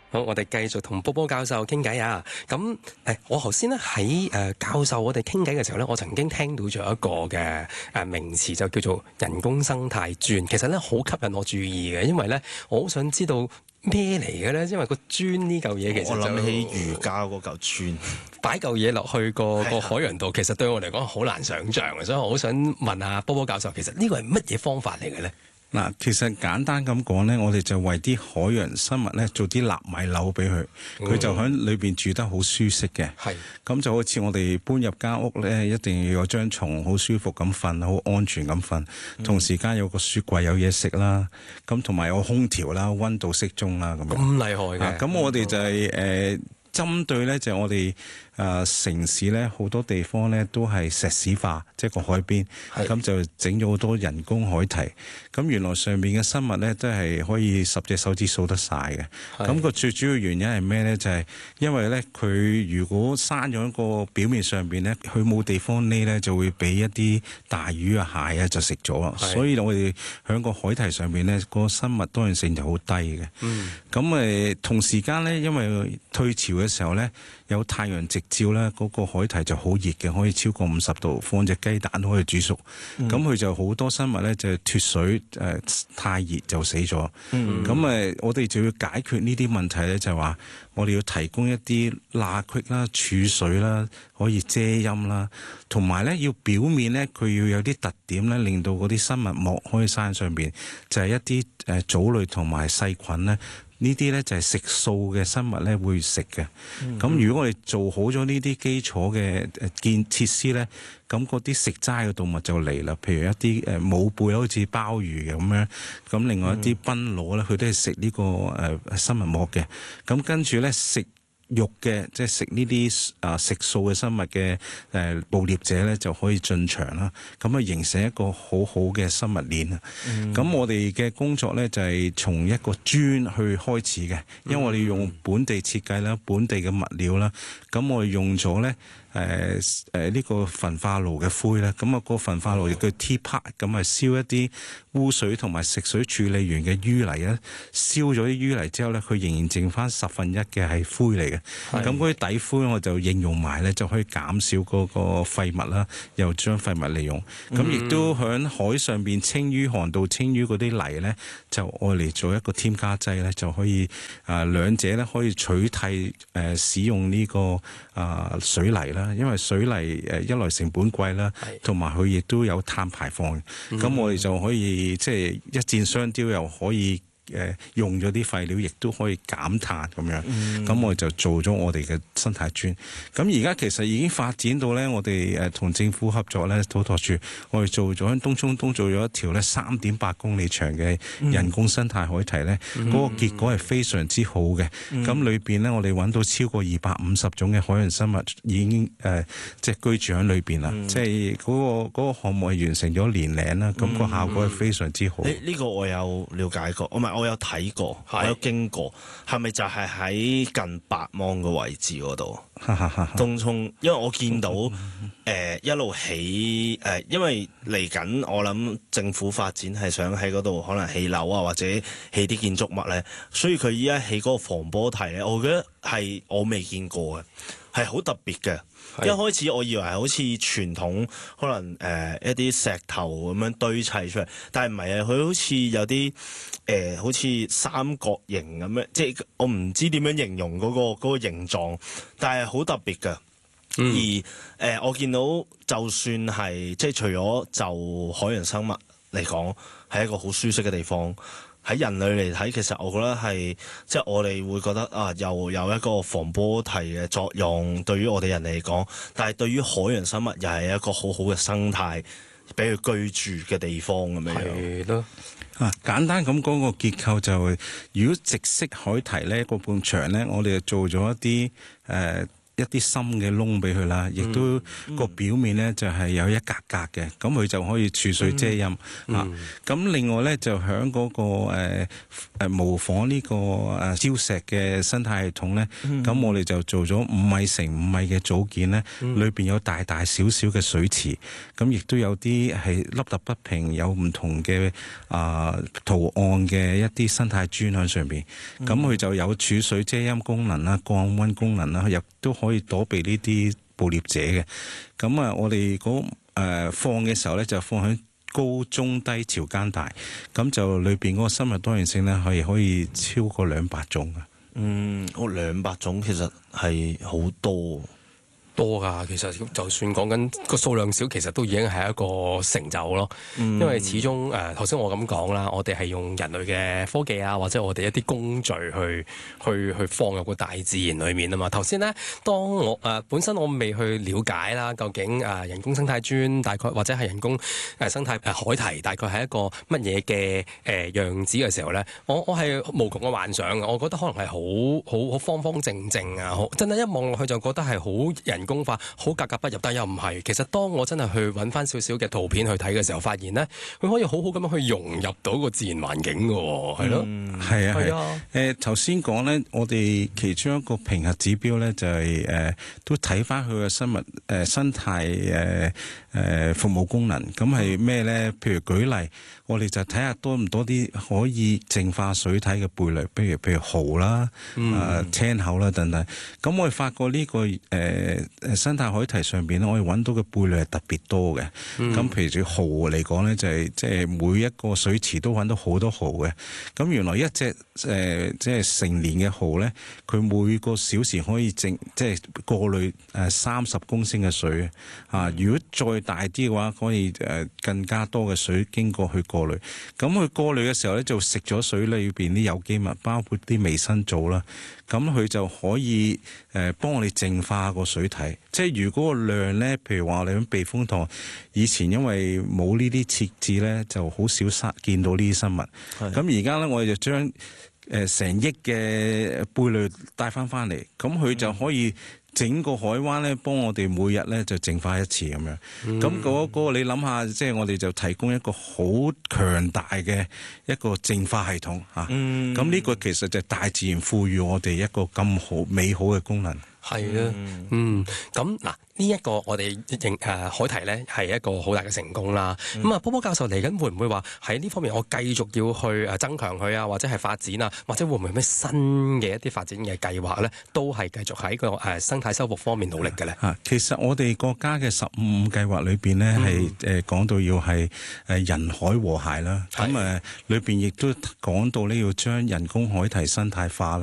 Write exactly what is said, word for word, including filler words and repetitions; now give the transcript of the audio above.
好，我哋繼續同波波教授傾偈啊！咁誒，我頭先咧喺誒教授我哋傾偈嘅時候咧，我曾經聽到咗一個嘅誒名詞，就叫做人工生態磚。其實咧好吸引我注意嘅，因為咧我好想知道咩嚟嘅咧，因為個磚呢嚿嘢其實就我諗起瑜伽嗰嚿磚， 擺嚿嘢落去個個海洋度，其實對我嚟講好難想像嘅，所以我好想問下波波教授，其實呢個係乜嘢方法嚟嘅咧？ 嗱，其實簡單咁講咧，我哋就為啲海洋生物咧做啲納米樓俾佢，佢、嗯、就喺裏邊住得好舒適嘅。係，咁就好似我哋搬入間屋咧，一定要有張床好舒服咁瞓，好安全咁瞓，嗯、同時間有個雪櫃有嘢食啦，咁同埋有空調啦，溫度適中啦，咁樣。咁厲害嘅。咁、 啊、我哋就係、是、誒。呃針對咧就係、我哋誒、呃、城市咧好多地方咧都係石屎化，即係個海邊，咁就整咗好多人工海堤。咁原來上面嘅生物咧都係可以十隻手指數得晒嘅。咁個最主要原因係咩咧？就係、是、因為咧佢如果生咗一個表面上邊咧，佢冇地方匿咧，就會俾一啲大魚啊蟹啊就食咗啦。所以我哋喺個海堤上邊咧，個生物多樣性就好低嘅。咁、嗯、誒同時間咧，因為退潮嘅時候咧，有太陽直照咧，嗰、那個海堤就好熱嘅，可以超過五十度，放隻雞蛋都可以煮熟。咁佢、嗯、就好多生物咧就脫水，誒、呃、太熱就死咗。咁誒、嗯，我哋就要解決呢啲問題咧，就係話我哋要提供一啲罅隙啦、儲水啦，可以遮陰啦，同埋咧要表面咧佢要有啲特點咧，令到嗰啲生物膜可以生上邊，就係、是、一啲誒藻類同埋細菌咧。呢啲咧就係食素嘅生物咧會食嘅，咁、嗯、如果我哋做好咗呢啲基礎嘅誒建設施咧，咁嗰啲食齋嘅動物就嚟啦。譬如一啲誒冇背好似鮑魚嘅咁樣，咁另外一啲賓螺咧，佢都係食呢個誒生物膜嘅。咁跟住咧食肉嘅，即係食呢啲啊食素嘅生物嘅誒捕獵者咧，就可以進場啦。咁啊形成一個好好嘅生物鏈啊。咁、嗯、我哋嘅工作咧就係從一個磚去開始嘅，因為我哋用本地設計啦、本地嘅物料啦。咁我哋用咗咧誒誒呢個焚化爐嘅灰咧，咁啊個焚化爐亦叫 T-Part， 咁啊燒一啲污水同埋食水處理完嘅淤泥咧，燒咗啲淤泥之後咧，佢仍然剩翻十分一嘅係灰嚟嘅。咁嗰啲底灰我就應用埋咧，就可以減少嗰個廢物啦，又將廢物利用。咁亦、嗯、都喺海上邊清淤航道清淤嗰啲泥咧，就愛嚟做一個添加劑咧，就可以啊、呃、兩者咧可以取替誒、呃、使用呢、這個啊、呃、水泥啦，因為水泥誒一來成本貴啦，同埋佢亦都有碳排放。咁、嗯、我哋就可以即係、就是、一箭雙雕，又可以。誒用咗啲廢料，亦都可以減碳咁樣，咁、嗯、我哋就做咗我哋嘅生態磚。咁而家其實已經發展到咧，我哋誒同政府合作咧，土拓署我哋做咗喺東涌東做咗一條咧三點八公里長嘅人工生態海堤咧，嗰、嗯、個結果係非常之好嘅。咁裏邊咧，我哋揾到超過二百五十種嘅海洋生物已經誒、呃、即係居住喺裏邊啦。嗯、即係嗰、嗰個嗰、嗰個項目係完成咗年零啦，咁、嗯、個效果係非常之好。呢、 呢個我有了解過，我唔係我有睇過，我有經過，係咪就係喺近白芒嘅位置嗰度？東涌，因為我見到誒、呃、一路起誒、呃，因為嚟緊我諗政府發展係想喺嗰度可能起樓啊，或者起啲建築物咧，所以佢依家起嗰個防波堤咧，我覺得係我未見過嘅，係好特別嘅。一開始我以為係好似傳統可能誒、呃、一啲石頭咁樣堆砌出嚟，但係唔係啊，佢好似有啲誒、呃、好似三角形咁樣，即係我唔知點樣形容嗰、嗰個嗰個形狀，但係好特別㗎。嗯、而誒、呃、我見到就算係即係除咗就海洋生物嚟講係一個好舒適嘅地方。喺人類嚟睇，其實我覺得係即係我哋會覺得啊，又有一個防波堤嘅作用，對於我哋人嚟講，但係對於海洋生物又係一個好好嘅生態，俾佢居住嘅地方咁樣。係咯， 啊簡單咁講個結構就係、是，如果直式海堤咧個半長咧，我哋就做咗一啲誒。呃一啲深嘅窿俾佢啦，亦都個表面咧就係有一格格嘅，咁佢就可以儲水遮陰、嗯、啊。咁另外咧就喺嗰、那個誒誒、呃、模仿呢個誒礁石嘅生態系統咧，咁、嗯、我哋就做咗五米乘五米嘅組件咧，裏邊有大大小小嘅水池，咁亦都有啲係凹凸不平，有唔同嘅啊、呃、圖案嘅一啲生態磚喺上邊，咁佢、嗯、就有儲水遮陰功能啦、降溫功能啦，亦都可以躲避呢啲捕獵者嘅。咁啊，我哋嗰誒放嘅時候咧，就放喺高中低潮間帶，咁就裏邊嗰個生物多樣性咧，係可以超過兩百種嘅。 嗯，我兩百種其實係好多。 多㗎，其實就算講緊個數量少，其實都已經係一個成就咯。嗯、因為始終誒頭先我咁講啦，我哋係用人類嘅科技啊，或者我哋一啲工序去去去放入個大自然裏面啊嘛。頭先咧，當我誒、呃、本身我未去了解啦，究竟誒、呃、人工生態磚大概或者係人工誒生態誒海堤大概係一個乜嘢嘅誒樣子嘅時候咧，我我係無窮嘅幻想嘅。我覺得可能係好好好方方正正啊，好真係一望落去就覺得係好人工化，好格格不入，但又唔係。其實當我真係去揾翻少少嘅圖片去睇嘅時候，發現呢，佢可以好好咁樣去融入到個自然環境嘅喎，係咯， 係啊，係啊。誒頭先講呢，我哋其中一個評核指標呢，就係、是、誒、呃、都睇翻佢嘅生物誒、呃、生態誒誒、呃、服務功能。咁係咩呢？譬如舉例，我哋就睇下多唔多啲可以淨化水體嘅貝類，譬如譬如蠔啦、誒、呃、青口啦等等。咁我哋發覺呢、這個誒。呃誒生態海堤上邊咧，我哋揾到嘅貝類係特別多嘅。咁、嗯、譬如住蠔嚟講咧，就係即係每一個水池都揾到好多蠔嘅。咁原來一隻誒即係成年嘅蠔咧，佢每個小時可以淨即係過濾誒三十公升嘅水啊！如果再大啲嘅話，可以誒更加多嘅水經過去過濾。咁佢過濾嘅時候咧，就食咗水裏邊啲有機物，包括啲微生藻啦。咁佢就可以誒幫我哋淨化個水體。即係如果個量咧，譬如話我哋喺避風塘，以前因為冇呢啲設置咧，就好少生見到呢啲生物。咁而家咧，我哋就將誒成億嘅貝類帶翻翻嚟，咁佢就可以整個海灣咧，幫我哋每日咧就淨化一次咁樣。咁嗰嗰個你諗下，即係我哋就提供一個好強大嘅一個淨化系統嚇。咁呢、嗯、個其實就係大自然賦予我哋一個咁好美好嘅功能。 係啊，嗯，咁嗱。呢一個我哋認誒海堤咧係一個好大嘅成功啦。咁啊、嗯，波波教授嚟緊會唔會話喺呢方面我繼續要去誒增強佢啊，或者係發展啊，或者會唔會有咩新嘅一啲發展嘅計劃咧？都係繼續喺個誒生態修復方面努力嘅咧。啊， 其實我哋國家嘅十五五計劃裏邊咧係誒講到要係誒人海和諧啦。咁誒裏邊亦都講到咧要將人工海堤生態化啦。